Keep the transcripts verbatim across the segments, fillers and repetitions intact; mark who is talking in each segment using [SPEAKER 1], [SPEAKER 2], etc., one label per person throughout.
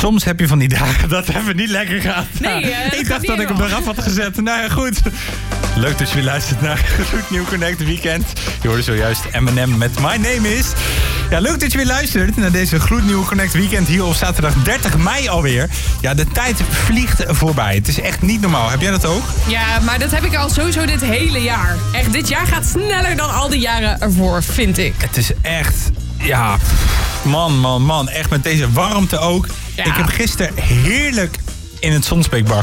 [SPEAKER 1] soms heb je van die dagen dat het even niet lekker gaat.
[SPEAKER 2] Nee, uh,
[SPEAKER 1] ik dacht dat ik hem eraf had gezet. Nou ja, goed. Leuk dat je weer luistert naar Gloednieuw Connect Weekend. Je hoorde zojuist Eminem met My Name Is. Ja, leuk dat je weer luistert naar deze Gloednieuw Connect Weekend hier op zaterdag dertig mei alweer. Ja, de tijd vliegt voorbij. Het is echt niet normaal. Heb jij dat ook?
[SPEAKER 2] Ja, maar dat heb ik al sowieso dit hele jaar. Echt, dit jaar gaat sneller dan al die jaren ervoor, vind ik.
[SPEAKER 1] Het is echt... Ja, man, man, man. Echt met deze warmte ook.
[SPEAKER 2] Ja.
[SPEAKER 1] Ik heb gisteren heerlijk in het Sonsbeekpark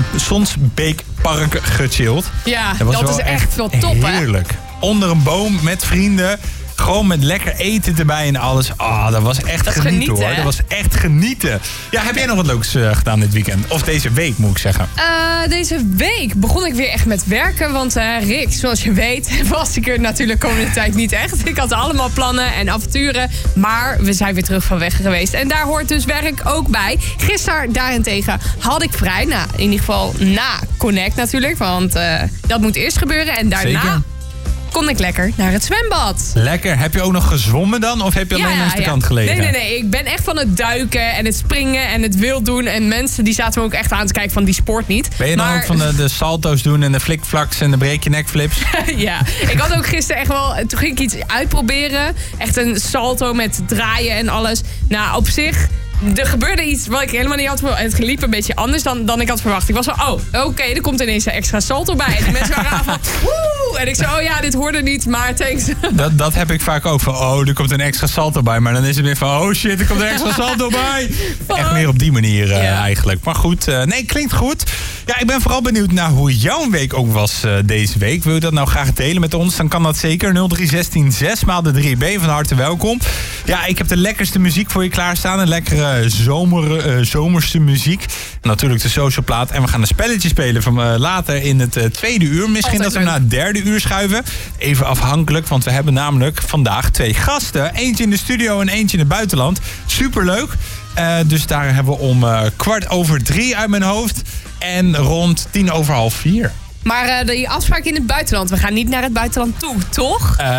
[SPEAKER 1] Sonsbeekpark gechilled.
[SPEAKER 2] Ja,
[SPEAKER 1] dat, was
[SPEAKER 2] dat
[SPEAKER 1] wel
[SPEAKER 2] is echt wel top, hè?
[SPEAKER 1] Heerlijk. Onder een boom met vrienden. Gewoon met lekker eten erbij en alles. Ah, oh, dat was echt
[SPEAKER 2] dat
[SPEAKER 1] genieten,
[SPEAKER 2] genieten
[SPEAKER 1] hoor.
[SPEAKER 2] Hè?
[SPEAKER 1] Dat was echt genieten. Ja, heb jij nog wat leuks uh, gedaan dit weekend? Of deze week, moet ik zeggen.
[SPEAKER 2] Uh, deze week begon ik weer echt met werken. Want uh, Rick, zoals je weet, was ik er natuurlijk komende tijd niet echt. Ik had allemaal plannen en avonturen. Maar we zijn weer terug van weg geweest. En daar hoort dus werk ook bij. Gisteren daarentegen had ik vrij. Nou, in ieder geval na Connect natuurlijk. Want uh, dat moet eerst gebeuren. En daarna...
[SPEAKER 1] Zeker.
[SPEAKER 2] kon ik lekker naar het zwembad.
[SPEAKER 1] Lekker. Heb je ook nog gezwommen dan? Of heb je alleen
[SPEAKER 2] ja,
[SPEAKER 1] langs de
[SPEAKER 2] ja.
[SPEAKER 1] kant gelegen?
[SPEAKER 2] Nee, nee, nee. Ik ben echt van het duiken en het springen en het wild doen. En mensen die zaten me ook echt aan te kijken van die sport niet.
[SPEAKER 1] Ben je dan
[SPEAKER 2] maar...
[SPEAKER 1] ook van de, de salto's doen en de flikflaks en de breek je nekflips?
[SPEAKER 2] Ja, ik had ook gisteren echt wel... Toen ging ik iets uitproberen. Echt een salto met draaien en alles. Nou, op zich... Er gebeurde iets wat ik helemaal niet had verwacht. Het liep een beetje anders dan, dan ik had verwacht. Ik was van, oh, oké, okay, er komt ineens een extra salto bij. En de mensen waren aan van, woe! En ik zei, oh ja, dit hoorde niet, maar thanks.
[SPEAKER 1] Dat, dat heb ik vaak ook van, oh, er komt een extra salto bij. Maar dan is het weer van, oh shit, er komt een extra salto bij. Echt meer op die manier uh, ja. eigenlijk. Maar goed, uh, nee, klinkt goed. Ja, ik ben vooral benieuwd naar hoe jouw week ook was uh, deze week. Wil je dat nou graag delen met ons? Dan kan dat zeker. nul drie een zes zes maal de drie B. Van harte welkom. Ja, ik heb de lekkerste muziek voor je klaarstaan. Een lekkere zomer, uh, zomerse muziek. En natuurlijk de social plaat. En we gaan een spelletje spelen van uh, later in het uh, tweede uur. Misschien
[SPEAKER 2] Altijd
[SPEAKER 1] dat we
[SPEAKER 2] leuk.
[SPEAKER 1] naar het derde uur schuiven. Even afhankelijk, want we hebben namelijk vandaag twee gasten. Eentje in de studio en eentje in het buitenland. Superleuk. Uh, dus daar hebben we om uh, kwart over drie uit mijn hoofd. En rond tien over half vier.
[SPEAKER 2] Maar uh, die afspraak in het buitenland, we gaan niet naar het buitenland toe, toch?
[SPEAKER 1] Uh,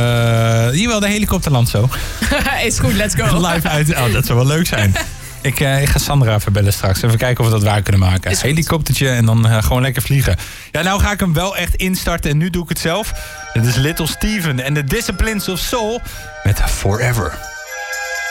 [SPEAKER 1] jawel, de helikopterland zo.
[SPEAKER 2] Is goed, let's go.
[SPEAKER 1] Live uit. Oh, dat zou wel leuk zijn. Ik, uh, ik ga Sandra even bellen straks. Even kijken of we dat waar kunnen maken. Een helikoptertje en dan uh, gewoon lekker vliegen. Ja, nou ga ik hem wel echt instarten en nu doe ik het zelf. Dit is Little Steven en The Disciplines of Soul met Forever.